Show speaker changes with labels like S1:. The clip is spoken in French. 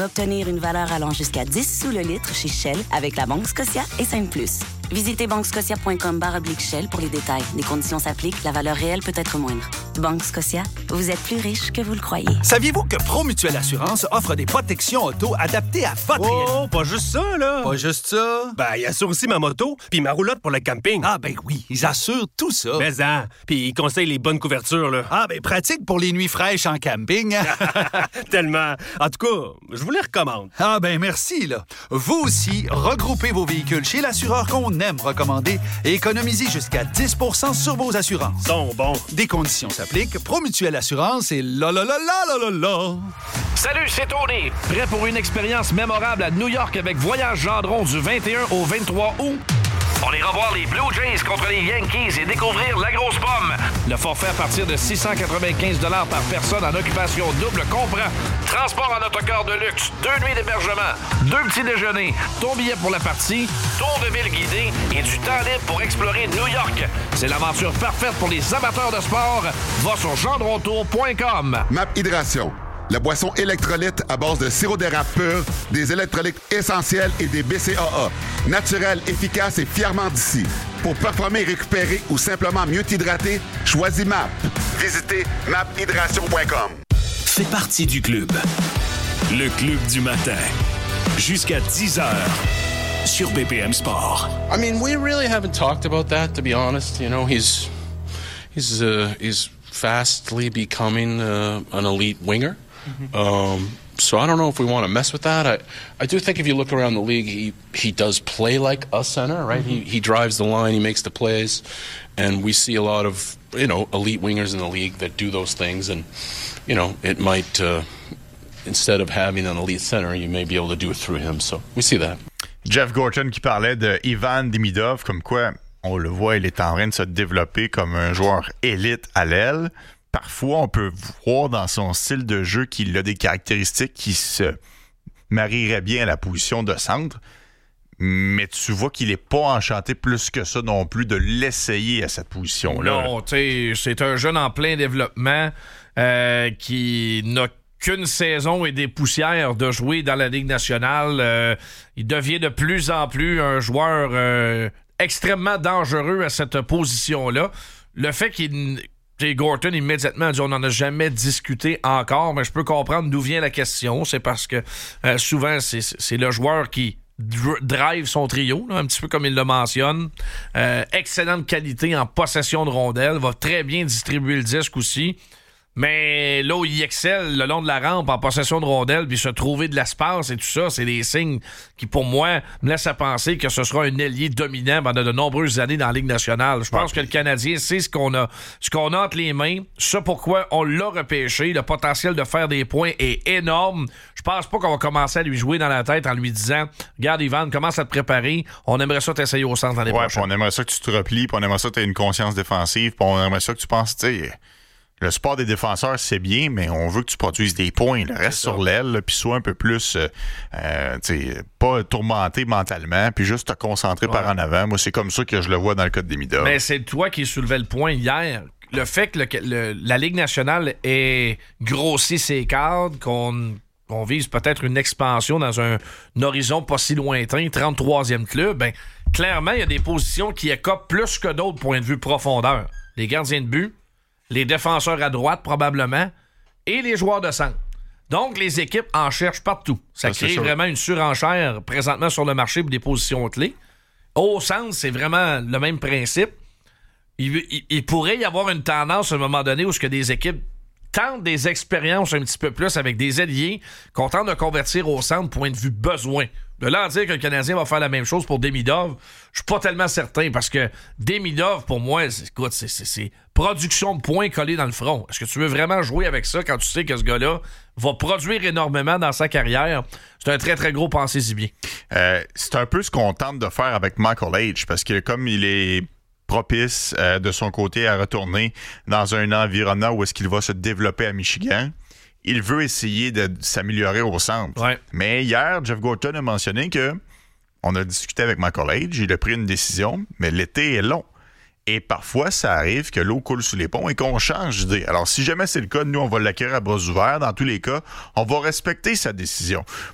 S1: obtenir une valeur allant jusqu'à 10 sous le litre chez Shell avec la Banque Scotia et Simple+. Visitez banquescotia.com/Shell pour les détails. Les conditions s'appliquent, la valeur réelle peut être moindre. Banque Scotia, vous êtes plus riche que vous le croyez.
S2: Saviez-vous que Promutuelle Assurance offre des protections auto adaptées à votre réalité?
S3: Oh, pas juste ça, là!
S2: Pas juste ça?
S3: Ben, il assure aussi ma moto puis ma roulotte pour le camping.
S2: Ah, ben oui, ils assurent tout ça.
S3: Mais puis ils conseillent les bonnes couvertures, là.
S2: Ah, ben pratique pour les nuits fraîches en camping.
S3: Tellement. En tout cas, je vous les recommande.
S2: Ah, ben merci, là. Vous aussi, regroupez vos véhicules chez l'assureur qu'on aime recommander et économisez jusqu'à 10 % sur vos assurances.
S3: Sont bons.
S2: Des conditions s'appliquent. Promutuelle Assurance et la.
S4: Salut, c'est Tony. Prêt pour une expérience mémorable à New York avec Voyage Gendron du 21 au 23 août? On ira voir les Blue Jays contre les Yankees et découvrir la grosse pomme. Le forfait à partir de 695 $ par personne en occupation double comprend transport en autocar de luxe, 2 nuits d'hébergement, 2 petits déjeuners, ton billet pour la partie, tour de ville guidé et du temps libre pour explorer New York. C'est l'aventure parfaite pour les amateurs de sport. Va sur gendrontour.com.
S5: MAP Hydration. La boisson électrolyte à base de sirop d'érable pur, des électrolytes essentiels et des BCAA. Naturel, efficace et fièrement d'ici. Pour performer, récupérer ou simplement mieux t'hydrater, choisis MAP. Visitez maphydration.com.
S6: Fais partie du club. Le club du matin. Jusqu'à 10h sur BPM Sport.
S7: I mean, we really haven't talked about that, to be honest. You know, he's fastly becoming an elite winger. So I don't know if we want to mess with that. I do think if you look around the league, he does play like a center, right? He drives the line, he makes the plays, and we see a lot of, elite wingers in the league that do those things. And, it might, instead of having an elite center, you may be able to do it through him. So we see that.
S8: Jeff Gorton qui parlait de Ivan Demidov, comme quoi, on le voit, il est en train de se développer comme un joueur élite à l'aile. Parfois, on peut voir dans son style de jeu qu'il a des caractéristiques qui se marieraient bien à la position de centre, mais tu vois qu'il n'est pas enchanté plus que ça non plus de l'essayer à cette position-là.
S4: Non, tu sais, c'est un jeune en plein développement qui n'a qu'une saison et des poussières de jouer dans la Ligue nationale. Il devient de plus en plus un joueur extrêmement dangereux à cette position-là. Le fait qu'il... Gorton, immédiatement, a dit on n'en a jamais discuté encore, mais je peux comprendre d'où vient la question. C'est parce que souvent, c'est le joueur qui drive son trio, là, un petit peu comme il le mentionne. Excellente qualité en possession de rondelles, va très bien distribuer le disque aussi. Mais là où il excelle le long de la rampe en possession de rondelles puis se trouver de l'espace et tout ça, c'est des signes qui, pour moi, me laissent à penser que ce sera un ailier dominant pendant de nombreuses années dans la Ligue nationale. Je pense que le Canadien sait ce qu'on a entre les mains, ce pourquoi on l'a repêché. Le potentiel de faire des points est énorme. Je pense pas qu'on va commencer à lui jouer dans la tête en lui disant « Regarde, Ivan, commence à te préparer. On aimerait ça t'essayer au centre l'année prochaine. »
S8: On aimerait ça que tu te replies, puis on aimerait ça que tu aies une conscience défensive, puis on aimerait ça que tu penses, tu sais... Le sport des défenseurs, c'est bien, mais on veut que tu produises des points. Reste sur l'aile, puis sois un peu plus, pas tourmenté mentalement, puis juste te concentrer par en avant. Moi, c'est comme ça que je le vois dans le cas de Demidov.
S4: Mais c'est toi qui soulevais le point hier. Le fait que la Ligue nationale ait grossi ses cadres, qu'on vise peut-être une expansion dans un horizon pas si lointain, 33e club, ben clairement, il y a des positions qui écopent plus que d'autres points de vue profondeur. Les gardiens de but, les défenseurs à droite, probablement, et les joueurs de centre. Donc, les équipes en cherchent partout. Ça crée vraiment une surenchère présentement sur le marché pour des positions clés. Au centre, c'est vraiment le même principe. Il pourrait y avoir une tendance à un moment donné où ce que des équipes tentent des expériences un petit peu plus avec des alliés qu'on tente de convertir au centre point de vue besoin. De là à dire que le Canadien va faire la même chose pour Demidov, je suis pas tellement certain parce que Demidov, pour moi, c'est production de points collés dans le front. Est-ce que tu veux vraiment jouer avec ça quand tu sais que ce gars-là va produire énormément dans sa carrière? C'est un très, très gros pensez-y bien.
S8: C'est un peu ce qu'on tente de faire avec Michael H. Parce que comme il est propice de son côté à retourner dans un environnement où est-ce qu'il va se développer à Michigan, il veut essayer de s'améliorer au centre.
S4: Ouais.
S8: Mais hier, Jeff Gorton a mentionné que on a discuté avec Michael H. Il a pris une décision, mais l'été est long. Et parfois, ça arrive que l'eau coule sous les ponts et qu'on change d'idée. Alors, si jamais c'est le cas, nous, on va l'accueillir à bras ouverts. Dans tous les cas, on va respecter sa décision.